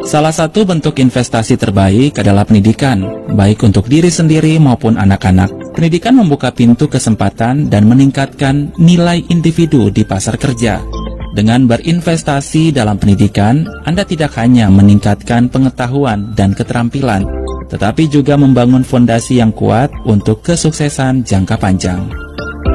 Salah satu bentuk investasi terbaik adalah pendidikan, baik untuk diri sendiri maupun anak-anak. Pendidikan membuka pintu kesempatan dan meningkatkan nilai individu di pasar kerja. Dengan berinvestasi dalam pendidikan, Anda tidak hanya meningkatkan pengetahuan dan keterampilan, tetapi juga membangun fondasi yang kuat untuk kesuksesan jangka panjang.